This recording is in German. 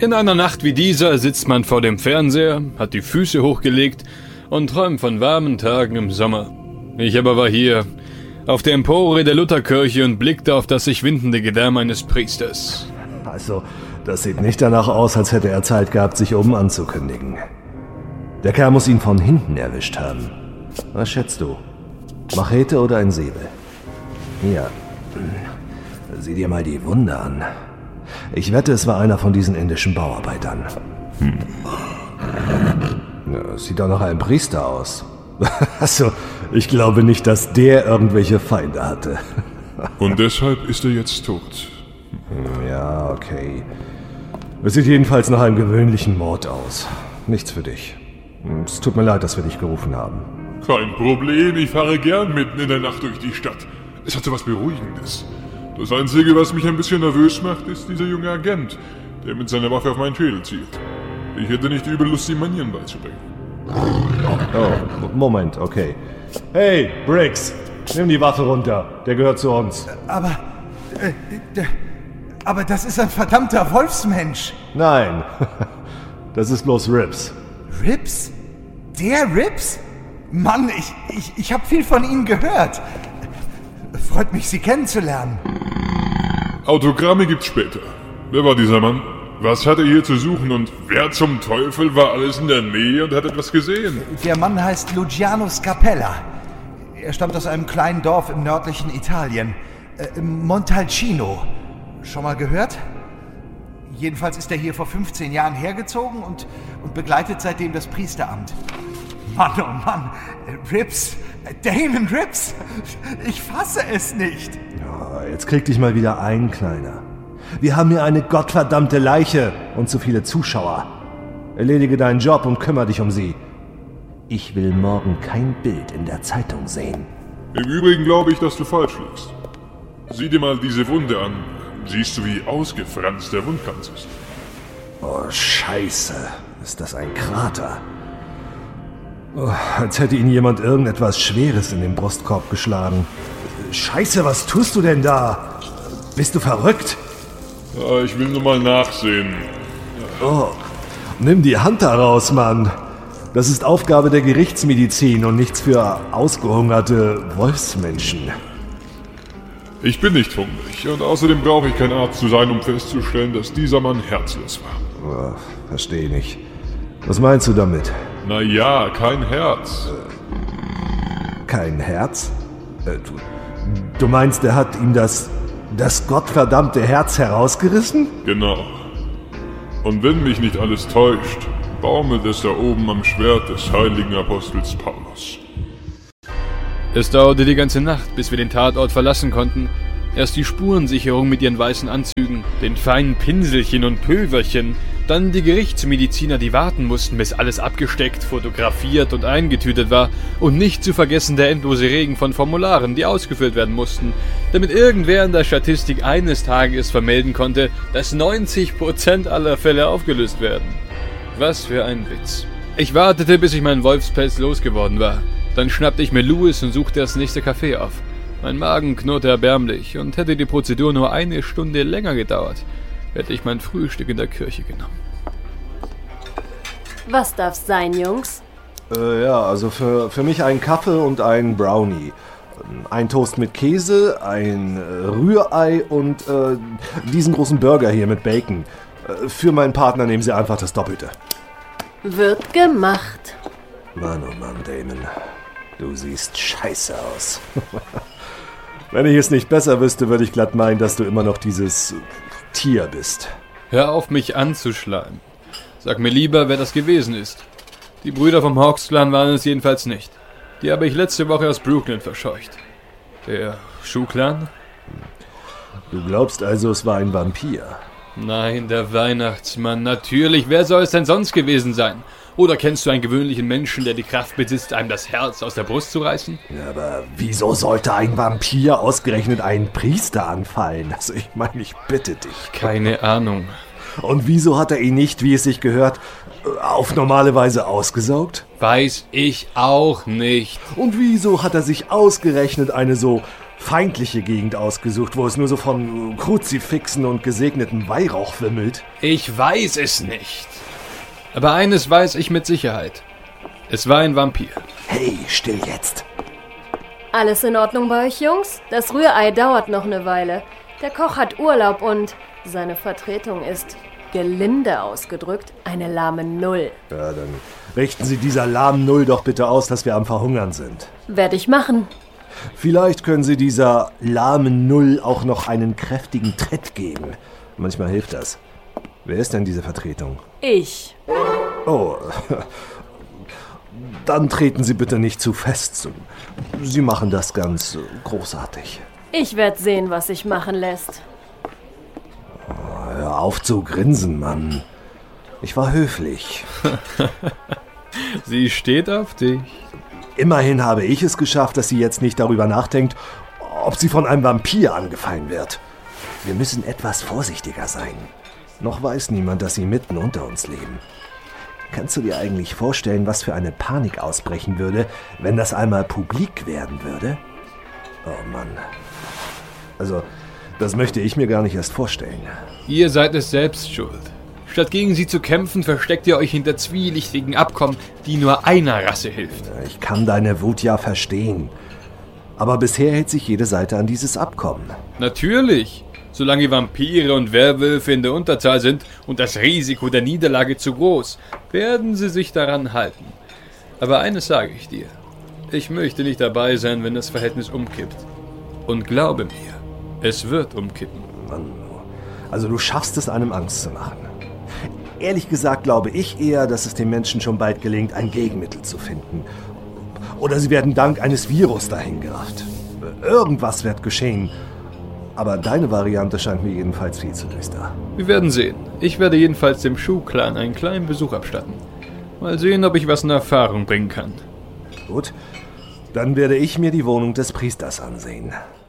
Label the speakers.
Speaker 1: In einer Nacht wie dieser sitzt man vor dem Fernseher, hat die Füße hochgelegt und träumt von warmen Tagen im Sommer. Ich aber war hier, auf der Empore der Lutherkirche und blickte auf das sich windende Gedärm eines Priesters.
Speaker 2: Also, das sieht nicht danach aus, als hätte er Zeit gehabt, sich oben anzukündigen. Der Kerl muss ihn von hinten erwischt haben. Was schätzt du? Machete oder ein Säbel? Hier, sieh dir mal die Wunde an. Ich wette, es war einer von diesen indischen Bauarbeitern. Ja, sieht doch nach einem Priester aus. Also, ich glaube nicht, dass der irgendwelche Feinde hatte.
Speaker 3: Und deshalb ist er jetzt tot.
Speaker 2: Ja, okay. Es sieht jedenfalls nach einem gewöhnlichen Mord aus. Nichts für dich. Es tut mir leid, dass wir dich gerufen haben.
Speaker 3: Kein Problem, ich fahre gern mitten in der Nacht durch die Stadt. Es hat so was Beruhigendes. Das Einzige, was mich ein bisschen nervös macht, ist dieser junge Agent, der mit seiner Waffe auf meinen Schädel zielt. Ich hätte nicht übel Lust, ihm Manieren beizubringen.
Speaker 2: Oh, Moment, okay. Hey, Briggs, nimm die Waffe runter. Der gehört zu uns.
Speaker 4: Aber das ist ein verdammter Wolfsmensch.
Speaker 2: Nein, das ist bloß Rips.
Speaker 4: Rips? Der Rips? Mann, ich habe viel von Ihnen gehört. Freut mich, Sie kennenzulernen.
Speaker 3: Autogramme gibt's später. Wer war dieser Mann? Was hat er hier zu suchen und wer zum Teufel war alles in der Nähe und hat etwas gesehen?
Speaker 4: Der Mann heißt Luciano Scapella. Er stammt aus einem kleinen Dorf im nördlichen Italien. Montalcino. Schon mal gehört? Jedenfalls ist er hier vor 15 Jahren hergezogen und begleitet seitdem das Priesteramt. Mann, oh Mann, Rips, Damon Rips, ich fasse es nicht.
Speaker 2: Ja, jetzt krieg dich mal wieder ein, Kleiner. Wir haben hier eine gottverdammte Leiche und zu viele Zuschauer. Erledige deinen Job und kümmere dich um sie. Ich will morgen kein Bild in der Zeitung sehen.
Speaker 3: Im Übrigen glaube ich, dass du falsch liegst. Sieh dir mal diese Wunde an. Siehst du, wie ausgefranst der Wundkranz ist?
Speaker 2: Oh, Scheiße. Ist das ein Krater? Oh, als hätte ihn jemand irgendetwas Schweres in den Brustkorb geschlagen. Scheiße, was tust du denn da? Bist du verrückt?
Speaker 3: Ja, ich will nur mal nachsehen.
Speaker 2: Oh, nimm die Hand da raus, Mann. Das ist Aufgabe der Gerichtsmedizin und nichts für ausgehungerte Wolfsmenschen.
Speaker 3: Ich bin nicht hungrig und außerdem brauche ich kein Arzt zu sein, um festzustellen, dass dieser Mann herzlos war.
Speaker 2: Oh, verstehe nicht. Was meinst du damit?
Speaker 3: Naja, kein Herz.
Speaker 2: Kein Herz? Du meinst, er hat ihm das gottverdammte Herz herausgerissen?
Speaker 3: Genau. Und wenn mich nicht alles täuscht, baumelt es da oben am Schwert des heiligen Apostels Paulus.
Speaker 1: Es dauerte die ganze Nacht, bis wir den Tatort verlassen konnten. Erst die Spurensicherung mit ihren weißen Anzügen, den feinen Pinselchen und Pülverchen, dann die Gerichtsmediziner, die warten mussten, bis alles abgesteckt, fotografiert und eingetütet war, und nicht zu vergessen der endlose Regen von Formularen, die ausgefüllt werden mussten, damit irgendwer in der Statistik eines Tages vermelden konnte, dass 90% aller Fälle aufgelöst werden. Was für ein Witz. Ich wartete, bis ich meinen Wolfspelz losgeworden war. Dann schnappte ich mir Louis und suchte das nächste Café auf. Mein Magen knurrte erbärmlich und hätte die Prozedur nur 1 Stunde länger gedauert, hätte ich mein Frühstück in der Kirche genommen.
Speaker 5: Was darf's sein, Jungs?
Speaker 2: Ja, also für mich ein Kaffee und ein Brownie. Ein Toast mit Käse, ein Rührei und diesen großen Burger hier mit Bacon. Für meinen Partner nehmen Sie einfach das Doppelte.
Speaker 5: Wird gemacht.
Speaker 2: Mann, oh Mann, Damon. Du siehst scheiße aus. Wenn ich es nicht besser wüsste, würde ich glatt meinen, dass du immer noch dieses Tier bist.
Speaker 1: Hör auf, mich anzuschlagen. Sag mir lieber, wer das gewesen ist. Die Brüder vom Hawks-Clan waren es jedenfalls nicht. Die habe ich letzte Woche aus Brooklyn verscheucht. Der Schuh-Clan?
Speaker 2: Du glaubst also, es war ein Vampir?
Speaker 1: Nein, der Weihnachtsmann, natürlich. Wer soll es denn sonst gewesen sein? Oder kennst du einen gewöhnlichen Menschen, der die Kraft besitzt, einem das Herz aus der Brust zu reißen?
Speaker 2: Ja, aber wieso sollte ein Vampir ausgerechnet einen Priester anfallen? Also ich meine, ich bitte dich.
Speaker 1: Keine Ahnung.
Speaker 2: Und wieso hat er ihn nicht, wie es sich gehört, auf normale Weise ausgesaugt?
Speaker 1: Weiß ich auch nicht.
Speaker 2: Und wieso hat er sich ausgerechnet eine so feindliche Gegend ausgesucht, wo es nur so von Kruzifixen und gesegnetem Weihrauch wimmelt?
Speaker 1: Ich weiß es nicht. Aber eines weiß ich mit Sicherheit. Es war ein Vampir.
Speaker 2: Hey, still jetzt.
Speaker 5: Alles in Ordnung bei euch, Jungs? Das Rührei dauert noch eine Weile. Der Koch hat Urlaub und seine Vertretung ist, gelinde ausgedrückt, eine lahme Null.
Speaker 2: Ja, dann richten Sie dieser lahmen Null doch bitte aus, dass wir am Verhungern sind.
Speaker 5: Werde ich machen.
Speaker 2: Vielleicht können Sie dieser lahmen Null auch noch einen kräftigen Tritt geben. Manchmal hilft das. Wer ist denn diese Vertretung?
Speaker 5: Ich.
Speaker 2: Oh, dann treten Sie bitte nicht zu fest. Sie machen das ganz großartig.
Speaker 5: Ich werde sehen, was sich machen lässt.
Speaker 2: Hör auf zu grinsen, Mann. Ich war höflich.
Speaker 1: Sie steht auf dich.
Speaker 2: Immerhin habe ich es geschafft, dass sie jetzt nicht darüber nachdenkt, ob sie von einem Vampir angefallen wird. Wir müssen etwas vorsichtiger sein. Noch weiß niemand, dass sie mitten unter uns leben. Kannst du dir eigentlich vorstellen, was für eine Panik ausbrechen würde, wenn das einmal publik werden würde? Oh Mann. Also, das möchte ich mir gar nicht erst vorstellen.
Speaker 1: Ihr seid es selbst schuld. Statt gegen sie zu kämpfen, versteckt ihr euch hinter zwielichtigen Abkommen, die nur einer Rasse hilft.
Speaker 2: Ich kann deine Wut ja verstehen. Aber bisher hält sich jede Seite an dieses Abkommen.
Speaker 1: Natürlich. Solange Vampire und Werwölfe in der Unterzahl sind und das Risiko der Niederlage zu groß, werden sie sich daran halten. Aber eines sage ich dir. Ich möchte nicht dabei sein, wenn das Verhältnis umkippt. Und glaube mir, es wird umkippen.
Speaker 2: Mann, also du schaffst es, einem Angst zu machen. Ehrlich gesagt glaube ich eher, dass es den Menschen schon bald gelingt, ein Gegenmittel zu finden. Oder sie werden dank eines Virus dahingerafft. Irgendwas wird geschehen. Aber deine Variante scheint mir jedenfalls viel zu düster.
Speaker 1: Wir werden sehen. Ich werde jedenfalls dem Schuh-Clan einen kleinen Besuch abstatten. Mal sehen, ob ich was in Erfahrung bringen kann.
Speaker 2: Gut, dann werde ich mir die Wohnung des Priesters ansehen.